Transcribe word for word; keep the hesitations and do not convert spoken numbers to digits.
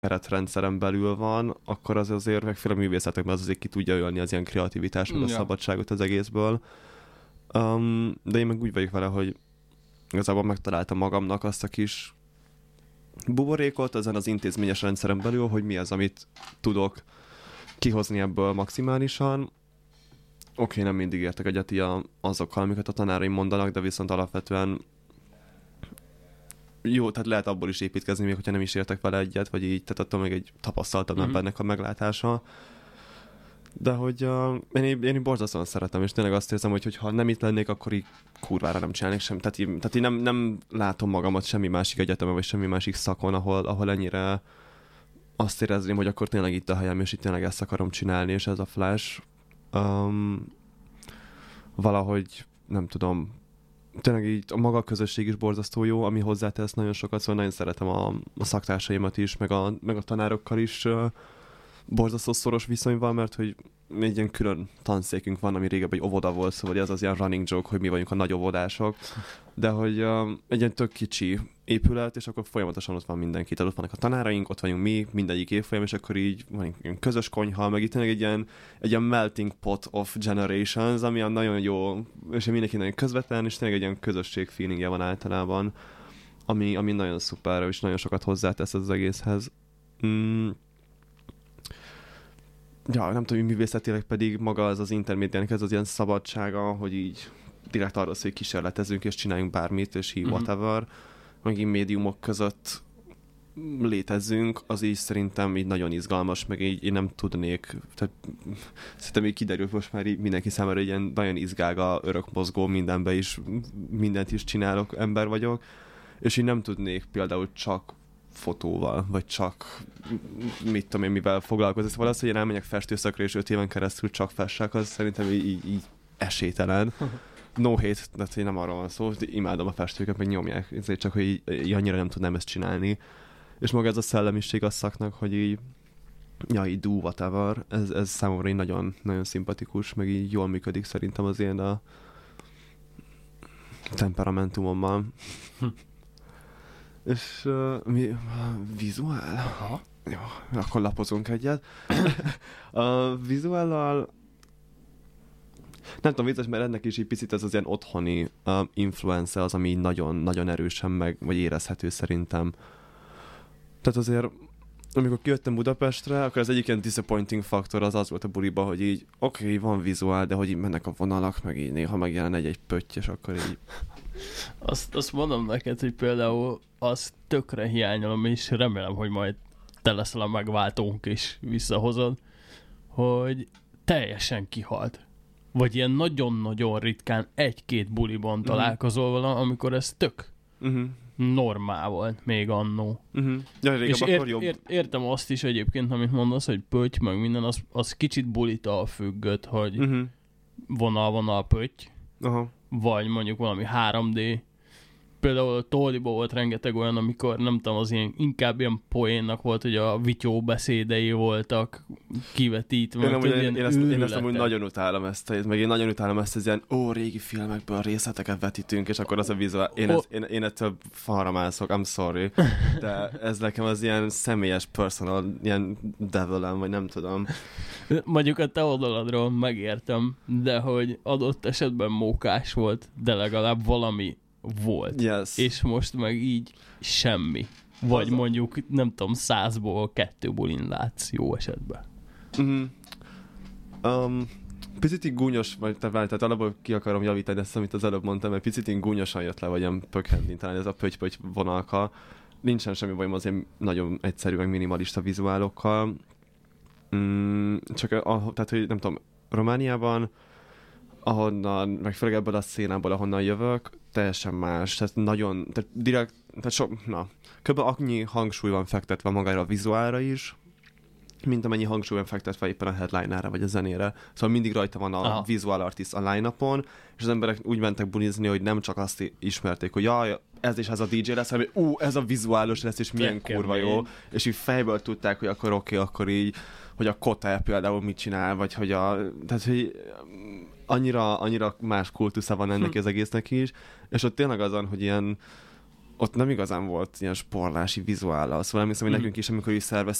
keretrendszeren belül van, akkor az azért megféle művészetekben az azért ki tudja ölni az ilyen kreativitás, meg a Ja. szabadságot az egészből. Um, de én meg úgy vagyok vele, hogy igazából megtaláltam magamnak azt a kis buborékot ezen az intézményes rendszeren belül, hogy mi az, amit tudok kihozni ebből maximálisan. Oké, okay, nem mindig értek egyet ilyen azokkal, amiket a tanáraim mondanak, de viszont alapvetően jó, tehát lehet abból is építkezni, még hogyha nem is értek vele egyet, vagy így, tehát attól még egy tapasztaltabb mm-hmm. ennek a meglátása. De hogy uh, én, én, én borzasztóan szeretem, és tényleg azt érzem, hogy, hogy ha nem itt lennék, akkor így kurvára nem csinálnék sem. Tehát, így, tehát én nem, nem látom magamat semmi másik egyetemen, vagy semmi másik szakon, ahol, ahol ennyire azt érezném, hogy akkor tényleg itt a helyem, és itt tényleg ezt akarom csinálni, és ez a Flash um, valahogy, nem tudom, tényleg így a maga a közösség is borzasztó jó, ami hozzátesz nagyon sokat, szóval nagyon szeretem a, a szaktársaimat is, meg a, meg a tanárokkal is uh, borzasztó szoros viszonyban, mert hogy egy ilyen külön tanszékünk van, ami régebben egy óvoda volt, szóval az az ilyen running joke, hogy mi vagyunk a nagy óvodások, de hogy uh, egy ilyen tök kicsi épület, és akkor folyamatosan ott van mindenki. Tehát ott vannak a tanáraink, ott vagyunk mi, mindegyik évfolyam, és akkor így van egy közös konyha, meg itt egy ilyen, egy ilyen melting pot of generations, ami nagyon jó, és mindenki nagyon közvetlen, és tényleg egy ilyen közösség feelingje van általában, ami, ami nagyon szuper, és nagyon sokat hozzátesz az egészhez. Mm. Ja, nem tudom, művészetileg pedig maga az az intermédiának ez az ilyen szabadsága, hogy így direkt arról szól, hogy kísérletezünk, és csináljunk bármit, és he whatever, meg így médiumok között létezzünk, az így szerintem így nagyon izgalmas, meg így én nem tudnék, tehát szerintem így kiderült most már így mindenki számára egy ilyen nagyon izgága, örökmozgó, mindenben is, mindent is csinálok, ember vagyok, és így nem tudnék például csak fotóval, vagy csak mit tudom én, mivel foglalkozni. Szóval az, hogy én elmenjek festőszakra, és öt éven keresztül csak fessek, az szerintem így, így, így esélytelen. No hate, de hogy nem arról van szó, imádom a festőket, meg nyomják, ezért csak, hogy így, így annyira nem tudnám ezt csinálni. És maga ez a szellemiség a szaknak, hogy így ja, így do whatever, ez, ez számomra így nagyon, nagyon szimpatikus, meg így jól működik szerintem az én a temperamentumommal. És uh, mi? Vizuál? Aha. Jó, akkor lapozunk egyet. A vizuállal nem tudom, vicces, mert ennek is egy picit ez az ilyen otthoni uh, influence az, ami nagyon, nagyon erősen meg, vagy érezhető szerintem. Tehát azért, amikor kijöttem Budapestre, akkor az egyik ilyen disappointing faktor az az volt a buliba, hogy így oké, okay, van vizuál, de hogy így mennek a vonalak, meg így néha megjelen egy-egy pötty, és akkor így... Azt, azt mondom neked, hogy például azt tökre hiányolom, és remélem, hogy majd te leszel a megváltónk, és visszahozod, hogy teljesen kihalt. Vagy ilyen nagyon-nagyon ritkán egy-két buliban uh-huh. találkozol vele, amikor ez tök uh-huh. normál volt még annó. Uh-huh. Ja, és ér, ér, értem azt is egyébként, amit mondasz, hogy pötty, meg minden, az, az kicsit bulitól függött, hogy uh-huh. vonal-vonal pötty, uh-huh. vagy mondjuk valami három dé. Például a Toldiból volt rengeteg olyan, amikor nem tudom, az ilyen, inkább ilyen poénnak volt, hogy a Vityó beszédei voltak kivetítve. Én, amúgy, én, én, ezt, én ezt amúgy nagyon utálom ezt, meg én nagyon utálom ezt az ilyen, ó, régi filmekből a részleteket vetítünk, és akkor az a vizuál. Én, oh. én, én ettől falra mászok, I'm sorry. De ez nekem az ilyen személyes personal, ilyen devilem, vagy nem tudom. Mondjuk a te oldaladról megértem, de hogy adott esetben mókás volt, de legalább valami volt. Yes. És most meg így semmi. Vagy az mondjuk, nem tudom, százból kettő bulin látsz jó esetben. Uh-huh. Um, picit így gúnyos, vagy te várj, tehát alapból ki akarom javítani ezt, amit az előbb mondtam, mert picit így gúnyosan jött le, vagy ilyen pökhendin, talán ez a pöty-pöty vonalka. Nincsen semmi bajom az ilyen nagyon egyszerű, meg minimalista vizuálokkal. Mm, csak a, tehát, hogy nem tudom, Romániában ahonnan, meg főleg ebből a szénából, ahonnan jövök, teljesen más, tehát nagyon, tehát direkt, tehát sok, na, kb. Annyi hangsúly van fektetve magára a vizuálra is, mint amennyi hangsúly van fektetve éppen a headline-ára, vagy a zenére. Szóval mindig rajta van a Aha. visual artist a line-upon, és az emberek úgy mentek bulizni, hogy nem csak azt ismerték, hogy jaj, ez és ez a dé dzsé lesz, hanem hogy ú, ez a vizuálos lesz, és milyen Tekem kurva jó, és így fejből tudták, hogy akkor oké, okay, akkor így, hogy a Kote például mit csinál, vagy hogy a, tehát hogy annyira, annyira más kultusza van ennek hm. az egésznek is, és ott tényleg azon, hogy ilyen ott nem igazán volt ilyen sporlási vizuállal. Szóval emlékszem, hogy Mhm. nekünk is, amikor is